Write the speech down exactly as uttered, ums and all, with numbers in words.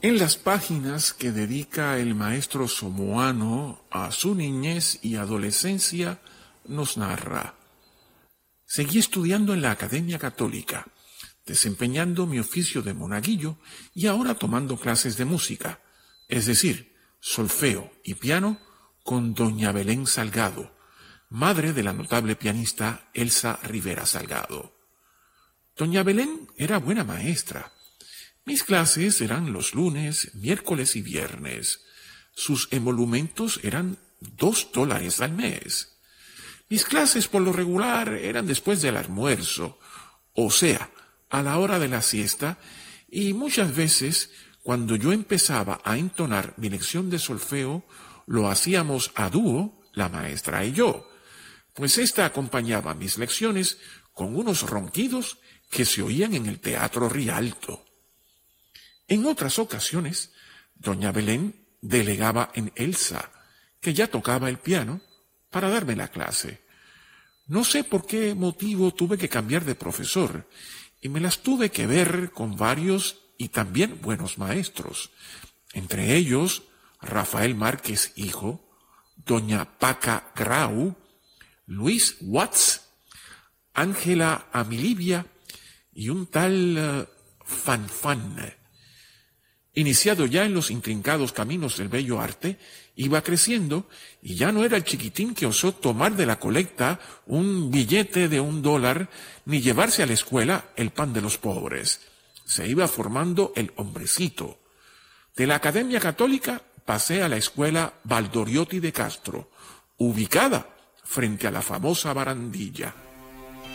En las páginas que dedica el maestro somoano a su niñez y adolescencia, nos narra: seguí estudiando en la Academia Católica, desempeñando mi oficio de monaguillo y ahora tomando clases de música, es decir, solfeo y piano, con doña Belén Salgado, madre de la notable pianista Elsa Rivera Salgado. Doña Belén era buena maestra. Mis clases eran los lunes, miércoles y viernes. Sus emolumentos eran dos dólares al mes. Mis clases por lo regular eran después del almuerzo, o sea, a la hora de la siesta, y muchas veces, cuando yo empezaba a entonar mi lección de solfeo, lo hacíamos a dúo, la maestra y yo, pues ésta acompañaba mis lecciones con unos ronquidos que se oían en el Teatro Rialto. En otras ocasiones, doña Belén delegaba en Elsa, que ya tocaba el piano, para darme la clase. No sé por qué motivo tuve que cambiar de profesor, y me las tuve que ver con varios y también buenos maestros, entre ellos Rafael Márquez hijo, doña Paca Grau, Luis Watts, Ángela Amilibia y un tal uh, Fanfan. Iniciado ya en los intrincados caminos del bello arte, iba creciendo y ya no era el chiquitín que osó tomar de la colecta un billete de un dólar ni llevarse a la escuela el pan de los pobres. Se iba formando el hombrecito. De la Academia Católica pasé a la escuela Valdoriotti de Castro, ubicada frente a la famosa barandilla.